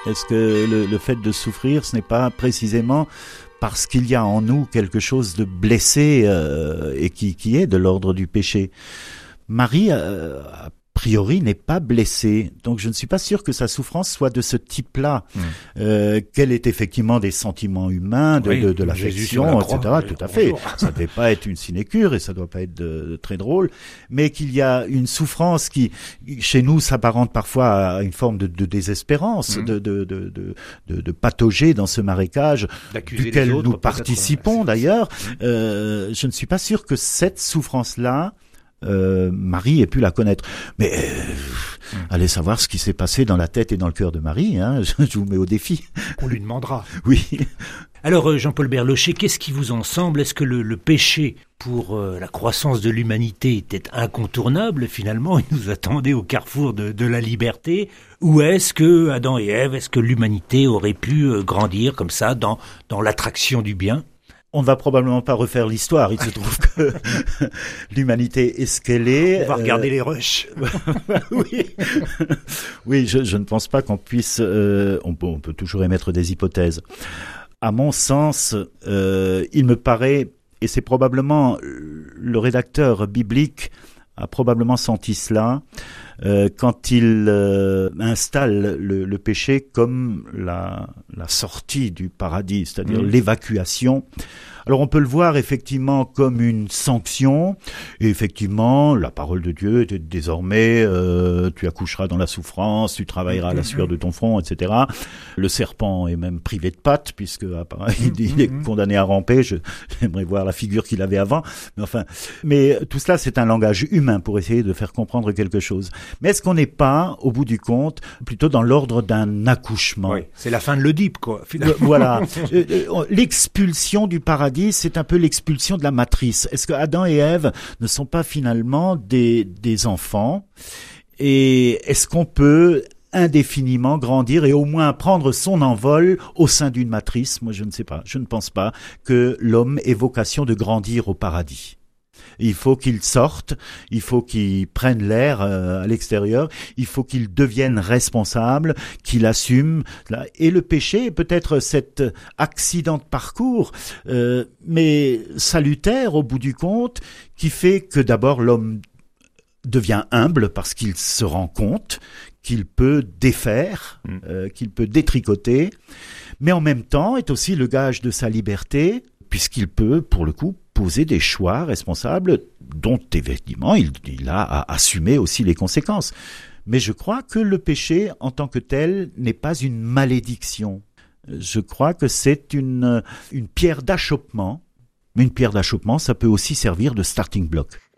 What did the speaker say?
Est-ce que le fait de souffrir, ce n'est pas précisément parce qu'il y a en nous quelque chose de blessé et qui est de l'ordre du péché? Marie, a priori, n'est pas blessée. Donc je ne suis pas sûr que sa souffrance soit de ce type-là. Qu'elle ait effectivement des sentiments humains, de l'affection, etc. Tout à fait. Ça ne devait pas être une sinécure et ça ne doit pas être de très drôle. Mais qu'il y a une souffrance qui, chez nous, s'apparente parfois à une forme de désespérance, de patauger dans ce marécage duquel nous participons d'ailleurs. Je ne suis pas sûr que cette souffrance-là, Marie ait pu la connaître. Mais allez savoir ce qui s'est passé dans la tête et dans le cœur de Marie, hein. Je vous mets au défi. On lui demandera. Oui. Alors Jean-Paul Berlocher, qu'est-ce qui vous en semble? Est-ce que le péché pour la croissance de l'humanité était incontournable finalement? Il nous attendait au carrefour de la liberté. Ou est-ce que Adam et Ève, est-ce que l'humanité aurait pu grandir comme ça dans l'attraction du bien? On ne va probablement pas refaire l'histoire. Il se trouve que l'humanité est ce qu'elle est. On va regarder les rushs. Oui, je ne pense pas qu'on puisse... on peut toujours émettre des hypothèses. À mon sens, il me paraît, et c'est probablement le rédacteur biblique a probablement senti cela, quand il installe le péché comme la sortie du paradis, c'est-à-dire l'évacuation. Alors on peut le voir effectivement comme une sanction, et effectivement la parole de Dieu était désormais tu accoucheras dans la souffrance, tu travailleras à la sueur de ton front, etc. Le serpent est même privé de pattes, puisque apparemment il est condamné à ramper. J'aimerais voir la figure qu'il avait avant, mais tout cela c'est un langage humain pour essayer de faire comprendre quelque chose. Mais est-ce qu'on n'est pas, au bout du compte, plutôt dans l'ordre d'un accouchement? Oui, c'est la fin de l'Oedipe, quoi, finalement. Voilà. L'expulsion du paradis, c'est un peu l'expulsion de la matrice. Est-ce que Adam et Ève ne sont pas finalement des enfants? Et est-ce qu'on peut indéfiniment grandir et au moins prendre son envol au sein d'une matrice? Moi, je ne sais pas. Je ne pense pas que l'homme ait vocation de grandir au paradis. Il faut qu'il sorte, il faut qu'il prenne l'air à l'extérieur, il faut qu'il devienne responsable, qu'il assume. Et le péché est peut-être cet accident de parcours, mais salutaire au bout du compte, qui fait que d'abord l'homme devient humble parce qu'il se rend compte qu'il peut défaire, qu'il peut détricoter, mais en même temps est aussi le gage de sa liberté, puisqu'il peut, pour le coup, poser des choix responsables dont, effectivement, il a à assumer aussi les conséquences. Mais je crois que le péché, en tant que tel, n'est pas une malédiction. Je crois que c'est une pierre d'achoppement. Mais une pierre d'achoppement, ça peut aussi servir de starting block.